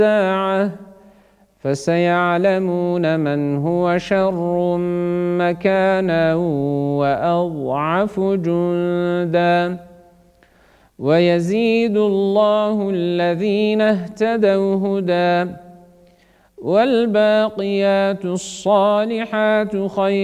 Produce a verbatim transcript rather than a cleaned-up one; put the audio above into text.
الساعة فسيعلمون من هو شر مكانا وأضعف جندا ويزيد الله الذين اهتدوا هدى والباقيات الصالحات خير